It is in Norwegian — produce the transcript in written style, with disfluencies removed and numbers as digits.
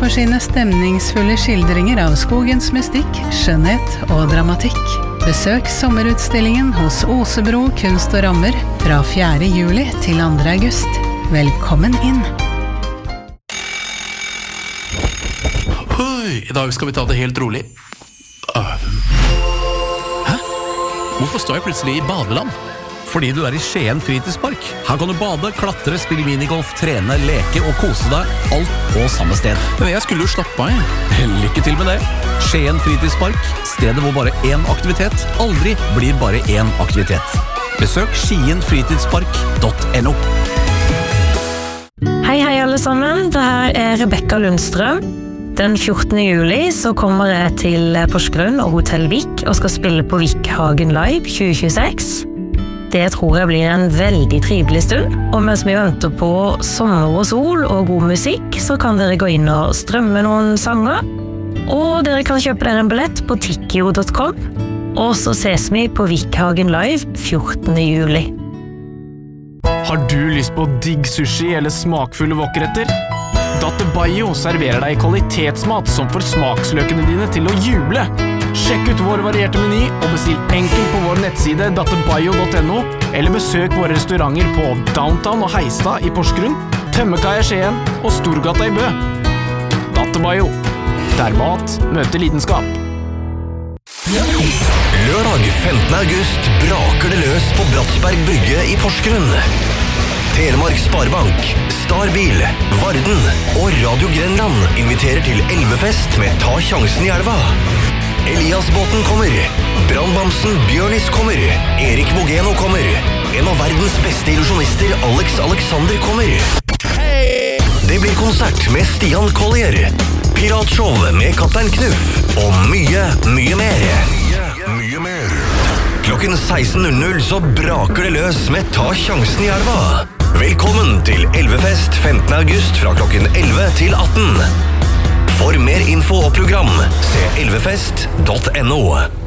for sine stemningsfulle skildringer av skogens mystikk, skjønnhet og dramatikk. Besøk sommerutstillingen hos Åsebro Kunst og Rammer fra 4. juli til 2. august. Velkommen inn! Oi, i dag skal vi ta det helt rolig. Hæ? Hvorfor står jeg plutselig i badeland? Fordi du i Skien fritidspark. Her kan du bade, klatre, spille minigolf, trene, leke og kose deg. Alt på samme sted. Men jeg skulle jo slappe av, jeg. Lykke til med det. Skien fritidspark. Stedet hvor bare én aktivitet aldri blir bare én aktivitet. Besøk skienfritidspark.no. Hei alle sammen. Det her Rebecca Lundstrøm. Den 14. juli så kommer jeg til Porsgrunn og Hotell Vik og skal spille på Vikhagen Live 2026. Det tror jeg blir en veldig trivelig stund, og mens vi venter på sommer og sol og god musikk, så kan dere gå inn og strømme noen sanger, og dere kan kjøpe dere en billett på tikkio.com, og så ses vi på Vikhagen Live 14. juli. Har du lyst på digg sushi eller smakfulle wokretter? Dr. Bayo serverer deg kvalitetsmat som får smaksløkene dine til å juble. Sjekk ut vår varierte meny og bestill enkelt på vår nettside drbayo.no eller besøk våre restauranter på Downtown og Heistad i Porsgrunn, Tømmekaia i Skien og Storgata i Bø. Dr. Bayo, der mat møter lidenskap. Lørdag 15. august braker det løs på Bratsberg Brygge i Porsgrunn. Telemark Sparebank, Starbil, Varden og Radio Grenland inviterer til elvefest med Ta sjansen i elva. Eliasbåten kommer, Brandbamsen Bjørnis kommer, Erik Bogeno kommer, en av verdens beste illusjonister Alex Alexander kommer. Det blir konsert med Stian Collier, Piratshow med Kaptein Knuff og mye mer. Klokken 16.00 så braker det løs med Ta sjansen i elva. Velkommen til Elvefest 15. august fra klokken 11 til 18. For mer info og program, se elvefest.no.